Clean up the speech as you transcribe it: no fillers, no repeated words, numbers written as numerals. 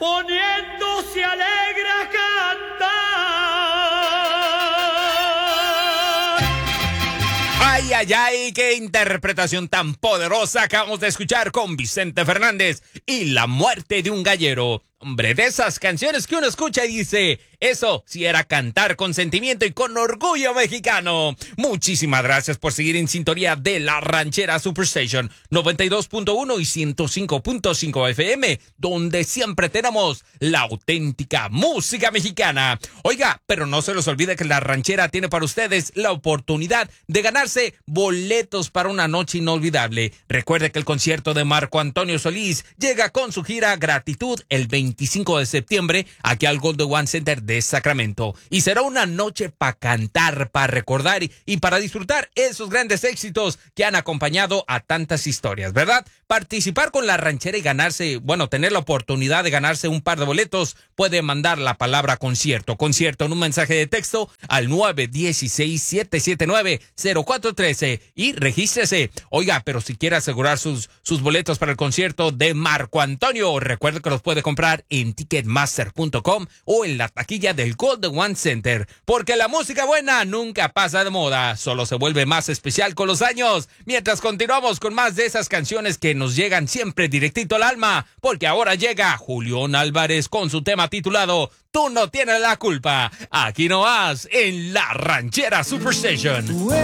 poniéndose alegre a cantar. ¡Ay, ay, ay! ¡Qué interpretación tan poderosa acabamos de escuchar con Vicente Fernández y La muerte de un gallero! Hombre, de esas canciones que uno escucha y dice, eso sí era cantar con sentimiento y con orgullo mexicano. Muchísimas gracias por seguir en sintonía de La Ranchera Superstation 92.1 y 105.5 FM, donde siempre tenemos la auténtica música mexicana. Oiga, pero no se les olvide que La Ranchera tiene para ustedes la oportunidad de ganarse boletos para una noche inolvidable. Recuerde que el concierto de Marco Antonio Solís llega con su gira Gratitud el 25 de septiembre aquí al Golden One Center de Sacramento. Y será una noche para cantar, para recordar y para disfrutar esos grandes éxitos que han acompañado a tantas historias, ¿verdad? Participar con La Ranchera y ganarse, tener la oportunidad de ganarse un par de boletos, puede mandar la palabra concierto en un mensaje de texto al 916-779-0413 y regístrese. Oiga, pero si quiere asegurar sus boletos para el concierto de Marco Antonio, recuerde que los puede comprar en Ticketmaster.com o en la taquilla del Golden One Center, porque la música buena nunca pasa de moda, solo se vuelve más especial con los años. Mientras continuamos con más de esas canciones que nos llegan siempre directito al alma, porque ahora llega Julián Álvarez con su tema titulado Tú no tienes la culpa, aquí no vas en La Ranchera Superstation.